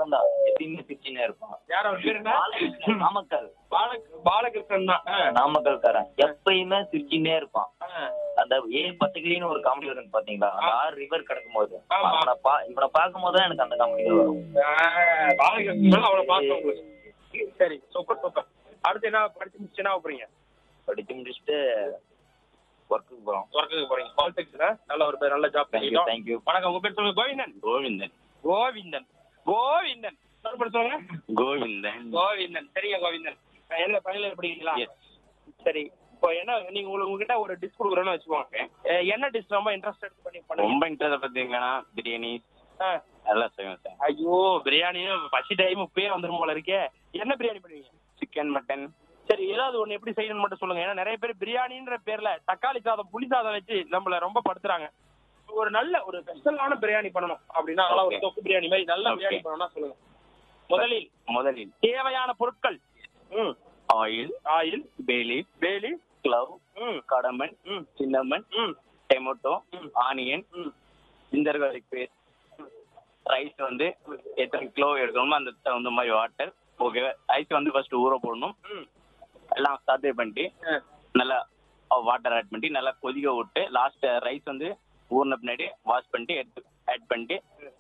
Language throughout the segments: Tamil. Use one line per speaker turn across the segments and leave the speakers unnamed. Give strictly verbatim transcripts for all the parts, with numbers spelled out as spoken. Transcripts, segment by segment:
அவன் தான் எப்பயுமே சிரிச்சுனே இருப்பான்.
யார் அவர் பேரு என்ன?
நாமக்கல்
பாலகிருஷ்ணன் தான்.
நாமக்கல்காரன் எப்பயுமே சிரிச்சுனே இருப்பான். அந்த ஏ பத்துக்கிளின்னு ஒரு காமெடி வரும் பாத்தீங்களா, அந்த ஆறு ரிவர் கிடக்கும் போது இவனை பார்க்கும் போதுதான் எனக்கு அந்த காமெடி வரும்.
பாலகிருஷ்ணன் அவனை பார்த்தோம். சரி, சூப்பர் சூப்பர். அடுத்து என்ன படிச்சு முடிச்சு என்ன போறீங்க?
படிச்சு முடிச்சுட்டு ஒர்க்குக்கு போறோம்.
ஒர்க்குக்கு போறீங்க. வாழ்த்துக்கள். நல்ல ஒரு நல்ல ஜாப்.
தேங்க்யூ.
வணக்கம். உங்க பேர் சொல்லுங்க. கோவிந்தன்.
கோவிந்தன்.
கோவிந்தன். கோவிந்தன். சொல்லுங்க.
கோவிந்தன்.
கோவிந்தன். சரிங்க கோவிந்தன். என்ன பணியில படிக்கிறீங்களா? சரி. இப்போ என்ன நீங்க உங்ககிட்ட ஒரு டிஷ் கொடுக்குறோன்னு வச்சுக்கோங்க. என்ன டிஷ் ரொம்ப இன்ட்ரெஸ்ட் எடுத்து பண்ணி பண்ணுங்க?
ரொம்ப இன்ட்ரெஸ்ட் பார்த்தீங்கன்னா பிரியாணி நல்லா செய்வேன் சார்.
ஐயோ, பிரியாணி பசி டைம் இப்பயே வந்துடும் போல இருக்கே. என்ன பிரியாணி பண்ணுவீங்க?
Chicken, mutton.
சரி, ஏதாவது ஒண்ணு எப்படி செய்யணும்னு மட்டும் சொல்லுங்க. ஏன்னா நிறைய பேர் பிரியாணின்ற பேர்ல தக்காளி சாதம் புளி சாதம் வச்சு நம்மள ரொம்ப படுத்துறாங்க. ஒரு நல்ல ஒரு ஸ்பெஷலான பிரியாணி பண்ணணும் அப்படின்னா, நல்லா ஒரு தொக்கு பிரியாணி மாதிரி நல்ல பிரியாணி பண்ணணும்னா சொல்லுங்க. முதலில் முதலில் தேவையான பொருட்கள்:
oil,
oil,
Bali,
Bali,
glove, கடமன், cinnamon, tomato, onion, ginger garlic paste, rice வந்து எத்தனை கிலோ எடுக்கணுமோ அந்த தகுந்த மாதிரி வாட்டர். ஓகே, ரைஸ் வந்து ஃபர்ஸ்ட் ஊற போடணும். எல்லாம் சாத்தே பண்ணிட்டு நல்லா வாட்டர் ஆட் பண்ணிட்டு நல்லா கொதிக்க விட்டு லாஸ்ட் ரைஸ் வந்து ஊறின பின்னாடி வாஷ் பண்ணிட்டு எடுத்து ஆட் பண்ணிட்டு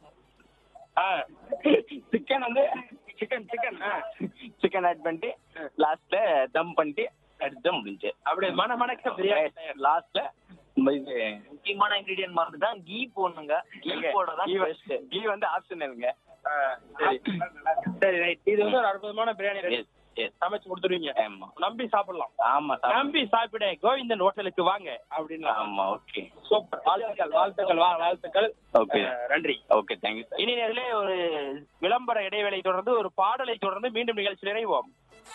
சிக்கன் வந்து சிக்கன் சிக்கன்
சிக்கன் ஆட் பண்ணிட்டு லாஸ்ட்ல தம் பண்ணிட்டு எடுத்து முடிஞ்சு அப்படியே
மன மணக்க பிரியாணி.
லாஸ்ட்ல முக்கியமான இன்கிரீடியன்ட் மாதிரி தான் கீ போடணுங்க. கீ போடதான் கீ வந்து ஆப்ஷனலுங்க.
சரி சரி ரைட். இது வந்து ஒரு அற்புதமான பிரியாணி சமைச்சு கொடுத்துருவீங்க. நம்பி சாப்பிடலாம்.
ஆமா,
நம்பி சாப்பிட கோவிந்தன் ஹோட்டலுக்கு வாங்க அப்படின்னு.
ஆமா, ஓகே,
சூப்பர். வாழ்த்துக்கள் வாழ்த்துக்கள் வாழ்த்துக்கள்.
ஓகே,
நன்றி.
Okay, thank you.
இனி நேரிலே ஒரு விளம்பர இடைவேளை தொடர்ந்து ஒரு பாடலை தொடர்ந்து மீண்டும் நிகழ்ச்சியில் இணைவோம்.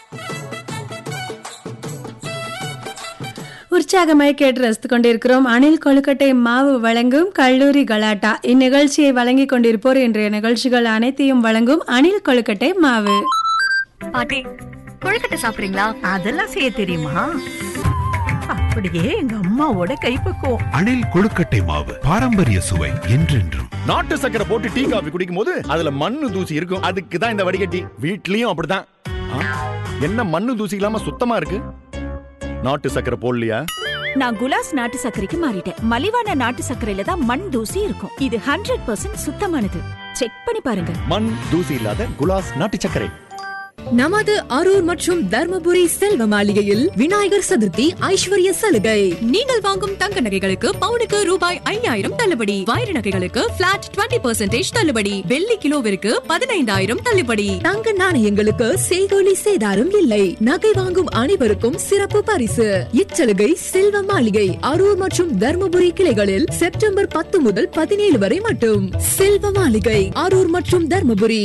உற்சாகமாய் கேட்டு ரசித்து கொண்டிருக்கிறோம். அணில் கொழுக்கட்டை மாவு வழங்கும் கல்லூரி கலாட்டா. இந்நிகழ்ச்சியை வழங்கிக் கொண்டிருப்போர் இன்றைய நிகழ்ச்சிகள் அனைத்தையும் வழங்கும் அணில் கொழுக்கட்டை மாவு.
பாட்டி, கொழுக்கட்டை சாப்பிடுறீங்களா?
அதெல்லாம் செய்ய தெரியுமா? அப்படியே எங்க அம்மாவோட கைப்பக்குவம்.
அணில் கொழுக்கட்டை மாவு, பாரம்பரிய சுவை என்றென்றும்.
நாட்டு சக்கரை போட்டு டீ காபி குடிக்கும் போது அதுல மண்ணு தூசி இருக்கும். அதுக்கு தான் இந்த வடிகட்டி. வீட்லயும் அப்படிதான். என்ன மண்ணு தூசி இல்லாம சுத்தமா இருக்கு? நாட்டு சக்கரை போடலையா?
நான் குலாஸ் நாட்டு சர்க்கரைக்கு மாறிட்டேன். மலிவான நாட்டு சர்க்கரையில தான் மண் தூசி இருக்கும். இது ஹண்ட்ரட் பர்சன்ட் சுத்தமானது. செக் பண்ணி பாருங்க.
மண் தூசி இல்லாத குலாஸ் நாட்டு சர்க்கரை.
நமது அரூர் மற்றும் தர்மபுரி செல்வ மாளிகையில் விநாயகர் சதுர்த்தி ஐஸ்வர்ய சலுகை. நீங்கள் வாங்கும் தங்க நகைகளுக்கு பவுனுக்கு ரூபாய் ஐயாயிரம் தள்ளுபடி. வைர நகைகளுக்கு பிளாட் டுவெண்ட்டி பர்சன்டேஜ் தள்ளுபடி. வெள்ளி கிலோவிற்கு பதினைந்தாயிரம் தள்ளுபடி. தங்க நாணயங்களுக்கு செய்கூலி சேதாரம் இல்லை. நகை வாங்கும் அனைவருக்கும் சிறப்பு பரிசு. இச்சலுகை செல்வ மாளிகை அரூர் மற்றும் தர்மபுரி கிளைகளில் செப்டம்பர் பத்து முதல் பதினேழு வரை மட்டும். செல்வ மாளிகை அரூர் மற்றும் தர்மபுரி.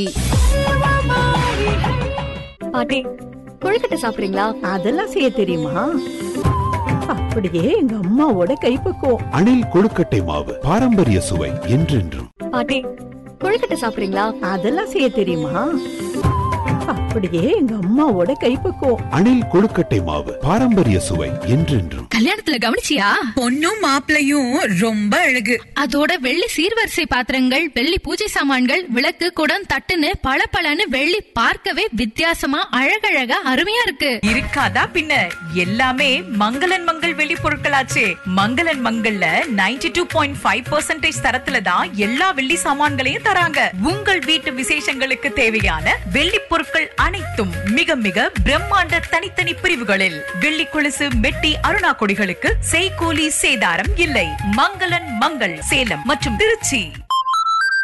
பாட்டி, கொழுக்கட்டை சாப்பிடுறீங்களா?
அதெல்லாம் செய்ய தெரியுமா? அப்படியே எங்க அம்மாவோட கைப்பக்குவம்.
அணில் கொழுக்கட்டை மாவு, பாரம்பரிய சுவை என்றென்றும்.
பாட்டி, கொழுக்கட்டை சாப்பிடுறீங்களா?
அதெல்லாம் செய்ய தெரியுமா? அப்படியே எங்க அம்மாவோட கைப்பக்குவம்.
அணில் கொழுக்கட்டை மாவு, பாரம்பரிய சுவை என்றென்றும்.
கல்யாணத்துல கவனிச்சியா? பொண்ணும் மாப்பிளையும் ரொம்ப அழகு. அதோட வெள்ளி சீர்வரிசை பாத்திரங்கள், வெள்ளி பூஜை சாமான்கள், விளக்கு, குடம், தட்டுன்னு பளபளன்னு வெள்ளி பார்க்கவே வித்தியாசமா அழகழகா அருமையா இருக்கு.
இருக்காதா பின்ன? எல்லாமே மங்களன் மங்கள் வெள்ளி பொருட்களாச்சே. மங்களன் மங்கள்ல ninety two point five percentage தரத்துல தான் எல்லா வெள்ளி சாமான்களையும் தராங்க. உங்கள் வீட்டு விசேஷங்களுக்கு தேவையான வெள்ளி பொருட்கள் அனைத்தும் மிக மிக பிரம்மாண்ட தனித்தனி பிரிவுகளில். வெள்ளி கொலுசு, மெட்டி, அருணா கொடிகளுக்கு செய்கூலி சேதாரம் இல்லை. மங்களன் மங்கள் சேலம் மற்றும் திருச்சி.